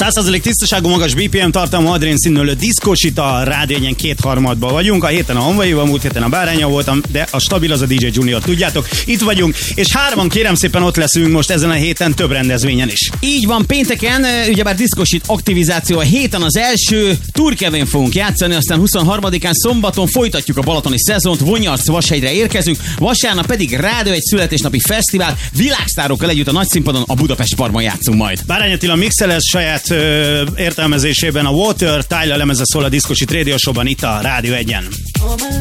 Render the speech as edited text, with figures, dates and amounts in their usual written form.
100% tisztaságú, magas BPM tartalmú, adrén színölő diszkósit, a Rádió Egyen 2/3 vagyunk. A héten a Honvaival, múlt héten a Báránnyal voltam, de a stabil az a DJ Junior, tudjátok. Itt vagyunk, és 3-an kérem szépen ott leszünk most ezen a héten több rendezvényen is. Így van, pénteken, ugyebár diszkósít aktivizáció, a héten az első, Turkevén fogunk játszani, aztán 23-án szombaton folytatjuk a balatoni szezont, Vonyarc-Vashegyre érkezünk, vasárnap pedig Rádió egy születésnapi fesztivál, világsztárokkal együtt a nagyszínpadon, a Budapest Parkban játszunk majd. Bárány Attila mixelés saját értelmezésében a Water Tyler lemeze szól a diszkósit Radio Show-ban itt a Rádió Egyen.